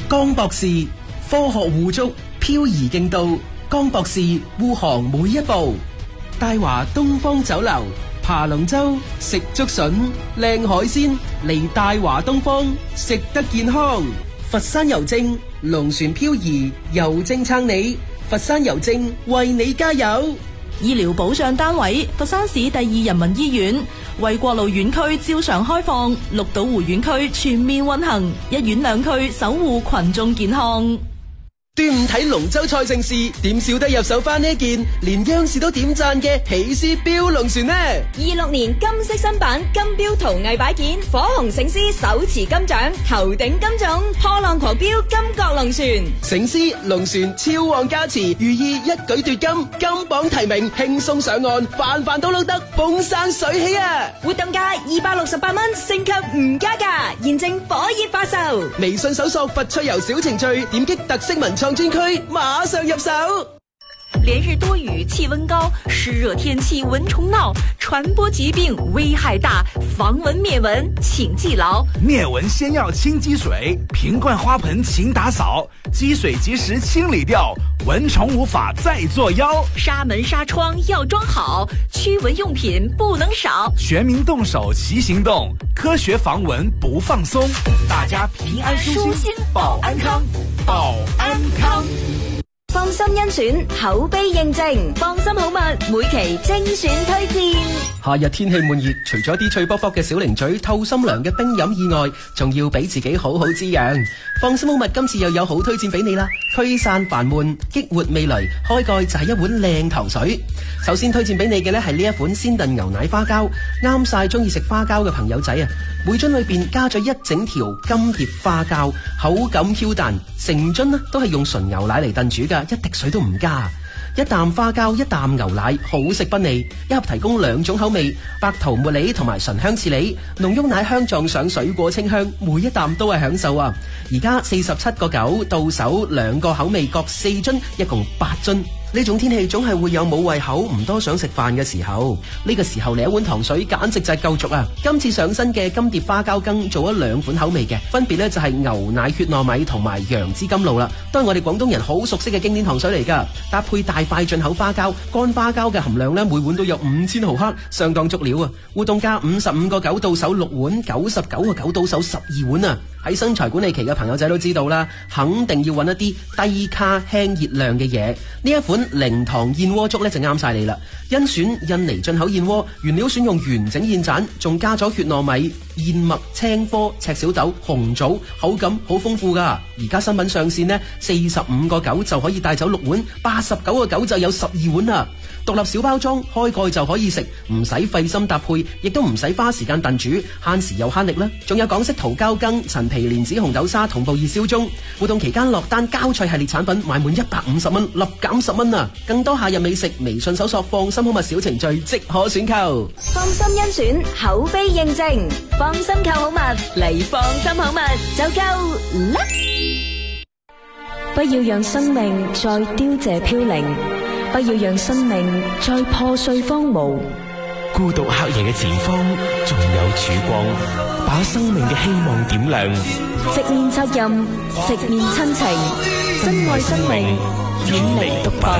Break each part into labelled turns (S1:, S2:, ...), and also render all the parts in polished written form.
S1: 江博士，科學護足，漂移競渡，江博士護航每一步。大華東方酒樓，爬龍舟，食竹筍，靚海鮮，嚟大華東方，食得健康。佛山郵政，龍船漂移，郵政撐你，佛山郵政為你加油。
S2: 醫療保障單位，佛山市第2人民醫院，衛國路院區照常開放，綠島湖院區全面運行，一院兩區守護群眾健康。
S1: 端午睇龍舟賽盛事，點少得入手翻呢一件連央視都點讚嘅喜獅標龍船呢
S3: ？26年金色新版金標陶藝擺件，火紅醒獅手持金獎，頭頂金種，破浪狂飆金角龍船。
S1: 醒獅龍船超旺加持，寓意一舉奪金，金榜題名，輕鬆上岸，飯飯都撈得，風生水起啊！
S3: 活動價268蚊，升級唔加價，現正火熱發售。
S1: 微信搜索佛趣遊小程序，點擊特色文創專區，馬上入手。
S4: 連日多雨，氣溫高，濕熱天氣蚊蟲鬧，傳播疾病危害大，防蚊滅蚊請記牢。
S5: 滅蚊先要清積水，瓶罐花盆勤打掃，積水及時清理掉，蚊蟲無法再作妖。
S4: 紗門紗窗要裝好，驅蚊用品不能少。
S5: 全民動手齊行動，科學防蚊不放鬆，大家平安舒心，保安康，保安康。
S3: 放心甄選，口碑認證，放心好物，每期精選推薦。
S1: 夏日天氣悶熱，除咗啲脆卜卜嘅小零嘴、透心涼嘅冰飲以外，仲要俾自己好好滋養。放心好物今次又有好推薦俾你啦，驅散煩悶，激活味蕾，開蓋就係一碗靚糖水。首先推薦俾你嘅呢係呢一款鮮燉牛奶花膠，啱晒中意食花膠嘅朋友仔啊！每樽裏邊加咗一整條金蝶花膠，口感 Q 彈，成樽呢都係用純牛奶嚟燉煮噶，一滴水都唔加。一啖花膠，一啖牛奶，好食不膩。一盒提供2種口味，白桃茉莉同埋醇香刺梨，濃郁奶香撞上水果清香，每一啖都係享受啊！而家47.9到手，2個口味各4樽，一共8樽。呢種天氣總係會有冇胃口唔多想食飯嘅時候，呢個時候嚟一碗糖水簡直就係夠足啊！今次上身嘅金蝶花膠羹做咗2款口味嘅，分別呢就係牛奶血糯米同埋楊枝甘露啦，都係我哋廣東人好熟悉嘅經典糖水嚟噶。搭配大塊進口花膠，乾花膠嘅含量呢每碗都有5000毫克，相當足料啊！活動價55.9到手6碗，99.9到手12碗啊！喺身材管理期嘅朋友仔都知道啦，肯定要揾一啲低卡輕熱量嘅嘢。呢一款零糖燕窩粥呢就啱晒你啦！甄選印尼進口燕窩，原料選用完整燕盞，仲加咗血糯米、燕麥、青稞、赤小豆、紅棗，口感好豐富噶。而家新品上線呢，45.9就可以帶走6碗，89.9就有12碗啦。獨立小包裝，開蓋就可以食，唔使費心搭配，亦都唔使花時間燉煮，慳時又慳力啦。仲有港式桃膠羹、陳皮蓮子紅豆沙同步熱銷中。活動期間落單膠菜系列產品買滿150蚊，立減10蚊啊！更多夏日美食，微信搜索放心好物小程序即可選購。
S3: 放心甄選，口碑認證，放心購好物嚟放心好物就夠啦！不要讓生命再凋謝飄零，不要讓生命再破碎荒蕪。
S6: 孤獨黑夜嘅前方仲有曙光，把生命嘅希望點亮。
S3: 直面責任，直面親情，珍愛生命，遠離毒品。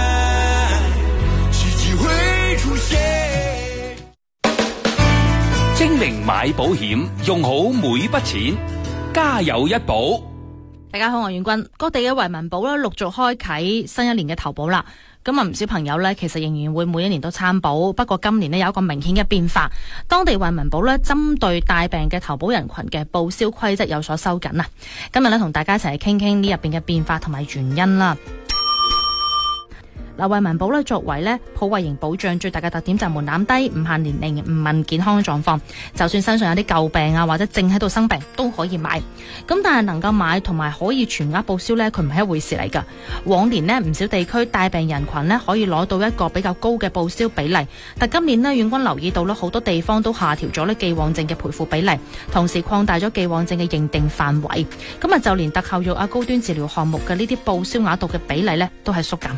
S7: 精明買保險，用好每筆錢，家有一保。
S8: 大家好，我係遠君。各地嘅惠民保咧陸續開啟新一年嘅投保啦。咁啊，唔少朋友呢，其實仍然會每一年都參保，不過今年呢，有一個明顯嘅變化，當地惠民保呢，針對大病嘅投保人群嘅報銷規則有所收緊啊。今日呢，同大家一齊嚟傾傾呢入邊嘅變化同埋原因啦。惠民保咧作為咧普惠型保障最大嘅特點就係門檻低，唔限年齡，唔問健康狀況，就算身上有啲舊病啊或者正喺度生病都可以買。咁但係能夠買同埋可以全額報銷咧，佢唔係一回事嚟㗎。往年呢，唔少地區大病人群呢可以攞到一個比較高嘅報銷比例，但今年呢，遠君留意到咧好多地方都下調咗咧既往症嘅賠付比例，同時擴大咗既往症嘅認定範圍。咁啊就連特效藥啊高端治療項目嘅呢啲報銷額度嘅比例呢都係縮減。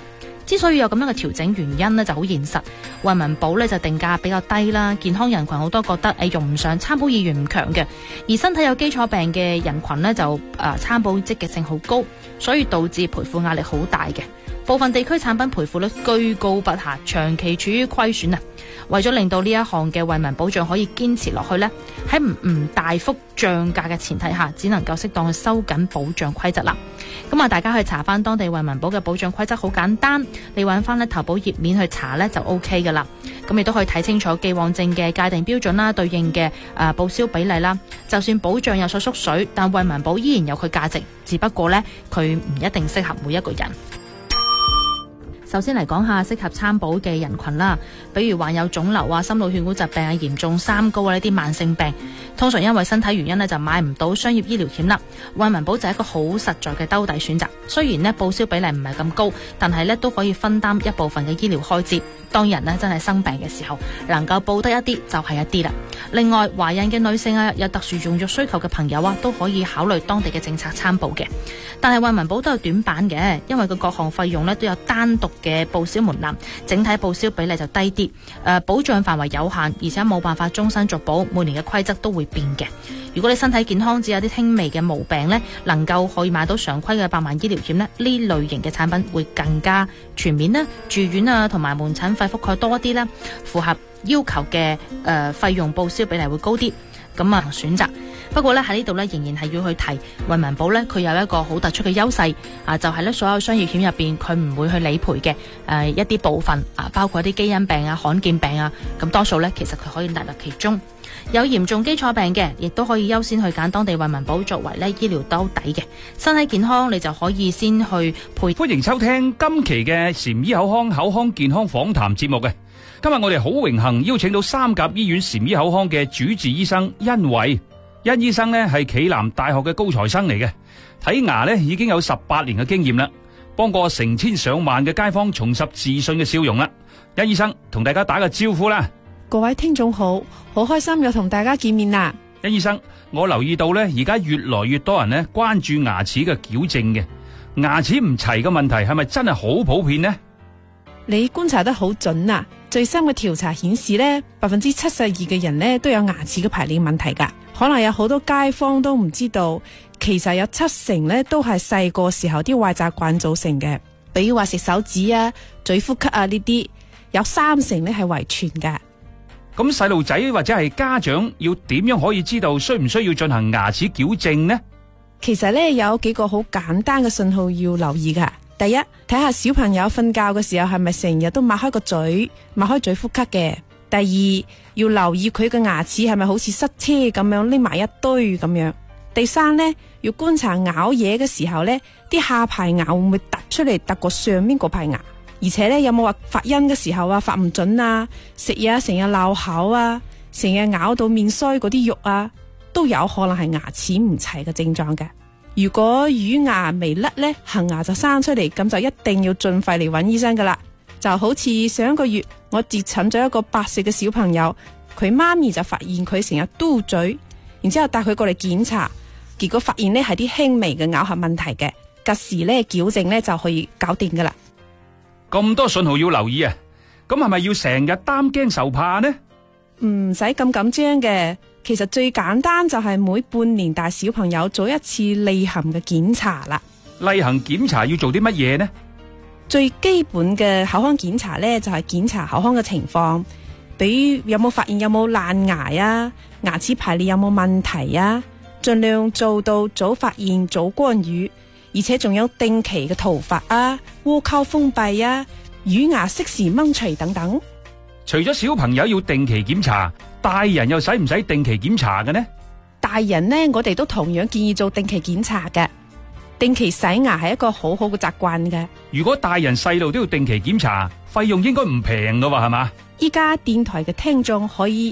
S8: 之所以有咁樣嘅調整原因呢，就好現實。惠民保呢就定價比較低啦，健康人群好多覺得用唔上，參保意願唔強嘅，而身體有基礎病嘅人群呢，就參保積極性好高，所以導致賠付壓力好大嘅。部分地區產品賠付率居高不下，長期處於虧損啊！為咗令到呢一項嘅惠民保障可以堅持落去呢，喺唔大幅漲價嘅前提下，只能夠適當去收緊保障規則啦。咁啊，大家去查翻當地惠民保嘅保障規則，好簡單，你揾翻咧投保頁面去查呢就 OK 噶啦。咁亦都可以睇清楚既往症嘅界定標準啦，對應嘅報銷比例啦。就算保障有所縮水，但惠民保依然有佢價值，只不過呢，佢唔一定適合每一個人。首先嚟講下適合參保嘅人群啦，比如患有腫瘤啊、心腦血管疾病啊、嚴重三高啊呢啲慢性病，通常因為身體原因呢就買唔到商業醫療險啦。惠民保就係一個好實在嘅兜底選擇，雖然呢報銷比例唔係咁高，但係呢都可以分擔一部分嘅醫療開支。當人呢真係生病嘅時候，能夠報得一啲就係一啲啦。另外，懷孕嘅女性啊，有特殊用藥需求嘅朋友啊，都可以考慮當地嘅政策參保嘅。但係惠民保都有短板嘅，因為佢各項費用呢都有單獨嘅報銷門檻，整體報銷比例就低啲。保障範圍有限，而且冇辦法終身續保，每年嘅規則都會變嘅。如果你身體健康，只有啲輕微嘅毛病呢，能夠可以買到常規嘅100萬醫療險呢，呢類型嘅產品會更加全面啦，住院啊同埋門診費覆蓋多啲啦，符合要求嘅費用報銷比例會高啲，咁啊選擇。不過咧喺呢度咧仍然係要去提惠民保咧，佢有一個好突出嘅優勢就係咧所有商業險入邊佢唔會去理賠嘅一啲部分包括一啲基因病啊、罕見病啊，咁多數咧其實佢可以納入其中。有嚴重基礎病嘅，亦都可以優先去揀當地惠民保作為咧醫療兜底嘅。身體健康你就可以先去賠。
S7: 歡迎收聽今期嘅禪醫口腔健康訪談節目嘅。今日我哋好榮幸邀請到三甲醫院禪醫口腔嘅主治醫生殷偉。殷醫生呢係暨南大學嘅高材生嚟嘅，睇牙呢已經有18年嘅經驗啦，幫過成千上萬嘅街坊重拾自信嘅笑容啦。殷醫生同大家打個招呼啦。
S9: 各位聽眾好，好開心又同大家見面啦。
S7: 殷醫生，我留意到呢而家越來越多人呢關注牙齒嘅矯正嘅，牙齒唔齊嘅問題係咪真係好普遍呢？
S9: 你觀察得好準啊！最新嘅調查顯示呢，72%嘅人呢都有牙齒嘅排列問題噶。可能有好多街坊都唔知道，其實有70%呢都係細個時候啲壞習慣造成嘅，比如話食手指啊、嘴呼吸啊呢啲，有30%呢係遺傳噶。
S7: 咁細路仔或者係家長要點樣可以知道需唔需要進行牙齒矯正呢？
S9: 其實呢，有幾個好簡單嘅信號要留意噶。第一，睇下小朋友瞓覺嘅時候係咪成日都擘開個嘴、擘開嘴呼吸嘅。第二，要留意佢嘅牙齒係咪好似塞車咁樣拎埋一堆咁樣。第三呢，要觀察咬嘢嘅時候呢，啲下排牙會唔會突出嚟突過上面嗰排牙，而且呢，有冇話發音嘅時候啊發唔準啊，食嘢成日鬧口啊，成日咬到面腮嗰啲肉啊，都有可能係牙齒唔齊嘅症狀嘅。如果乳牙未甩呢，恆牙就生出嚟，咁就一定要盡快嚟揾醫生噶啦。就好似上一個月我接診咗一個8歲嘅小朋友，佢媽咪就發現佢成日嘟嘴，然之後帶佢過嚟檢查，結果發現呢係啲輕微嘅咬合問題嘅，及時呢矯正呢就可以搞掂噶啦。
S7: 咁多信號要留意啊！咁係咪要成日擔驚受怕呢？
S9: 唔使咁緊張嘅，其實最簡單就係每半年帶小朋友做一次例行嘅檢查啦。
S7: 例行檢查要做啲乜嘢呢？
S9: 最基本嘅口腔檢查呢，就係檢查口腔嘅情況，比如有冇發現有冇爛牙啊，牙齒排列有冇問題啊，盡量做到早發現早干預，而且仲有定期嘅塗氟啊、污溝封閉啊、乳牙適時掹除等等。
S7: 除咗小朋友要定期檢查，大人又使唔使定期檢查嘅呢？
S9: 大人呢，我哋都同樣建議做定期檢查嘅。定期洗牙係一個好好嘅習慣嘅。
S7: 如果大人細路都要定期檢查，費用應該唔平噶喎，係嘛？
S9: 依家電台嘅聽眾可以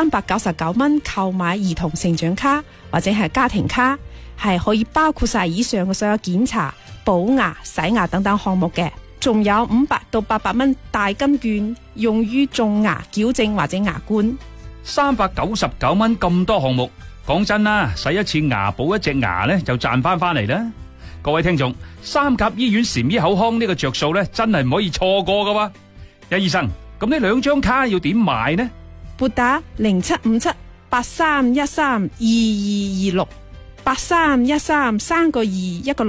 S9: 399蚊購買兒童成長卡或者係家庭卡，係可以包括晒以上嘅所有檢查、補牙、洗牙等等項目嘅。仲有500到800蚊大金券用於種牙、矯正或者牙冠。
S7: 399蚊咁多項目，講真啦，洗一次牙補一隻牙呢就賺翻嚟啦。 各位聽眾，三甲醫院禪醫口腔呢個着數咧，真係唔可以錯過噶喎。殷醫生，咁呢2張卡要點買呢？
S9: 撥打075783132226，8313 3個2 1個6。